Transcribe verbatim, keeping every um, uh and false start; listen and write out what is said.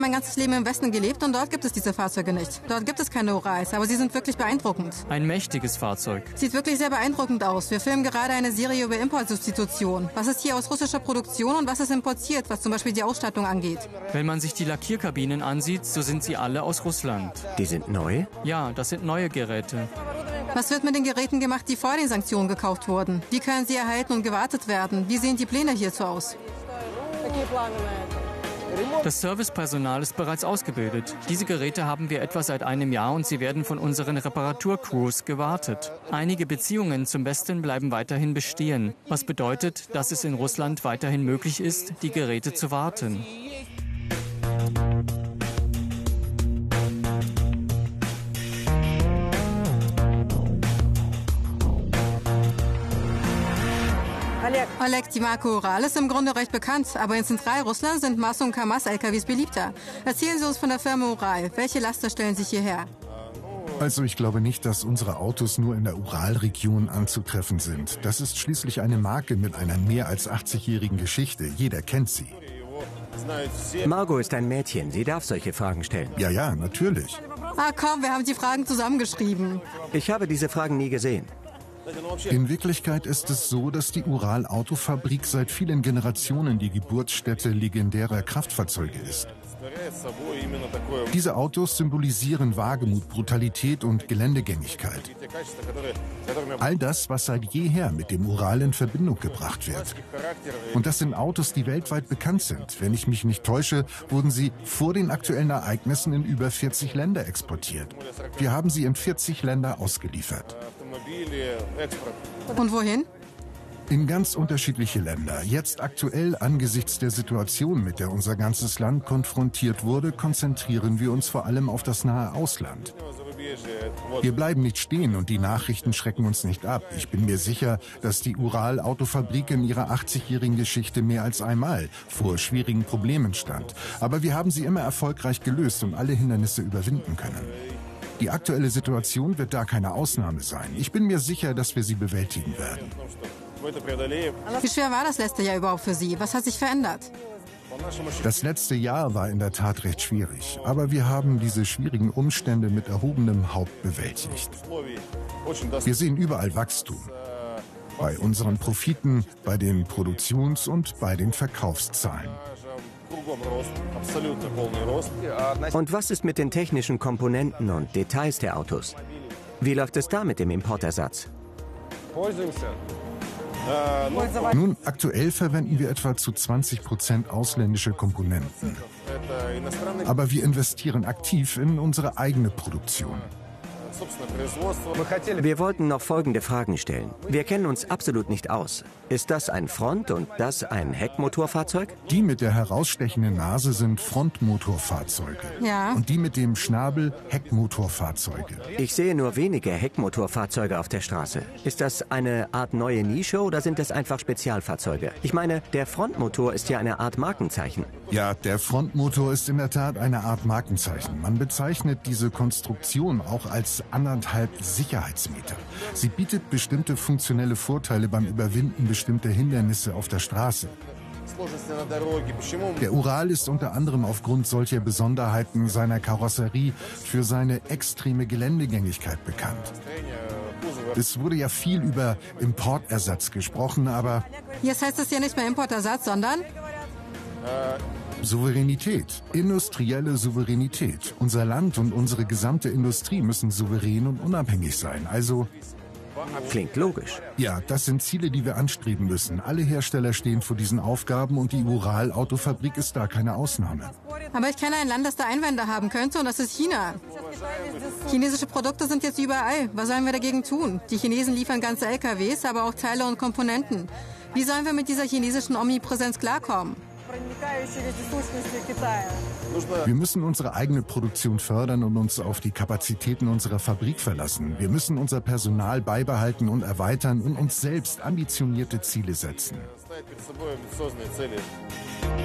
Mein ganzes Leben im Westen gelebt und dort gibt es diese Fahrzeuge nicht. Dort gibt es keine Urals, aber sie sind wirklich beeindruckend. Ein mächtiges Fahrzeug. Sieht wirklich sehr beeindruckend aus. Wir filmen gerade eine Serie über Importsubstitution. Was ist hier aus russischer Produktion und was ist importiert, was zum Beispiel die Ausstattung angeht? Wenn man sich die Lackierkabinen ansieht, so sind sie alle aus Russland. Die sind neu? Ja, das sind neue Geräte. Was wird mit den Geräten gemacht, die vor den Sanktionen gekauft wurden? Wie können sie erhalten und gewartet werden? Wie sehen die Pläne hierzu aus? Das Servicepersonal ist bereits ausgebildet. Diese Geräte haben wir etwa seit einem Jahr und sie werden von unseren Reparaturcrews gewartet. Einige Beziehungen zum Westen bleiben weiterhin bestehen, was bedeutet, dass es in Russland weiterhin möglich ist, die Geräte zu warten. Oleg, die Marke Ural ist im Grunde recht bekannt, aber in Zentralrussland sind Mas- und Kamaz-L K Ws beliebter. Erzählen Sie uns von der Firma Ural. Welche Laster stellen Sie hierher? Also ich glaube nicht, dass unsere Autos nur in der Uralregion anzutreffen sind. Das ist schließlich eine Marke mit einer mehr als achtzigjährigen Geschichte. Jeder kennt sie. Margot ist ein Mädchen. Sie darf solche Fragen stellen. Ja, ja, natürlich. Ah komm, wir haben die Fragen zusammengeschrieben. Ich habe diese Fragen nie gesehen. In Wirklichkeit ist es so, dass die Ural-Autofabrik seit vielen Generationen die Geburtsstätte legendärer Kraftfahrzeuge ist. Diese Autos symbolisieren Wagemut, Brutalität und Geländegängigkeit. All das, was seit jeher mit dem Ural in Verbindung gebracht wird. Und das sind Autos, die weltweit bekannt sind. Wenn ich mich nicht täusche, wurden sie vor den aktuellen Ereignissen in über vierzig Länder exportiert. Wir haben sie in vierzig Länder ausgeliefert. Und wohin? In ganz unterschiedliche Länder. Jetzt aktuell angesichts der Situation, mit der unser ganzes Land konfrontiert wurde, konzentrieren wir uns vor allem auf das nahe Ausland. Wir bleiben nicht stehen und die Nachrichten schrecken uns nicht ab. Ich bin mir sicher, dass die Ural-Autofabrik in ihrer achtzigjährigen Geschichte mehr als einmal vor schwierigen Problemen stand. Aber wir haben sie immer erfolgreich gelöst und alle Hindernisse überwinden können. Die aktuelle Situation wird da keine Ausnahme sein. Ich bin mir sicher, dass wir sie bewältigen werden. Wie schwer war das letzte Jahr überhaupt für Sie? Was hat sich verändert? Das letzte Jahr war in der Tat recht schwierig. Aber wir haben diese schwierigen Umstände mit erhobenem Haupt bewältigt. Wir sehen überall Wachstum. Bei unseren Profiten, bei den Produktions- und bei den Verkaufszahlen. Und was ist mit den technischen Komponenten und Details der Autos? Wie läuft es da mit dem Importersatz? Nun, aktuell verwenden wir etwa zu zwanzig Prozent ausländische Komponenten. Aber wir investieren aktiv in unsere eigene Produktion. Wir wollten noch folgende Fragen stellen. Wir kennen uns absolut nicht aus. Ist das ein Front- und das ein Heckmotorfahrzeug? Die mit der herausstechenden Nase sind Frontmotorfahrzeuge. Ja. Und die mit dem Schnabel Heckmotorfahrzeuge. Ich sehe nur wenige Heckmotorfahrzeuge auf der Straße. Ist das eine Art neue Nische oder sind es einfach Spezialfahrzeuge? Ich meine, der Frontmotor ist ja eine Art Markenzeichen. Ja, der Frontmotor ist in der Tat eine Art Markenzeichen. Man bezeichnet diese Konstruktion auch als anderthalb Sicherheitsmeter. Sie bietet bestimmte funktionelle Vorteile beim Überwinden bestimmter Hindernisse auf der Straße. Der Ural ist unter anderem aufgrund solcher Besonderheiten seiner Karosserie für seine extreme Geländegängigkeit bekannt. Es wurde ja viel über Importersatz gesprochen, aber... Jetzt heißt es ja nicht mehr Importersatz, sondern... Souveränität, industrielle Souveränität. Unser Land und unsere gesamte Industrie müssen souverän und unabhängig sein. Also... Klingt logisch. Ja, das sind Ziele, die wir anstreben müssen. Alle Hersteller stehen vor diesen Aufgaben und die Ural-Autofabrik ist da keine Ausnahme. Aber ich kenne ein Land, das da Einwände haben könnte, und das ist China. Chinesische Produkte sind jetzt überall. Was sollen wir dagegen tun? Die Chinesen liefern ganze L K Ws, aber auch Teile und Komponenten. Wie sollen wir mit dieser chinesischen Omnipräsenz klarkommen? Wir müssen unsere eigene Produktion fördern und uns auf die Kapazitäten unserer Fabrik verlassen. Wir müssen unser Personal beibehalten und erweitern und uns selbst ambitionierte Ziele setzen.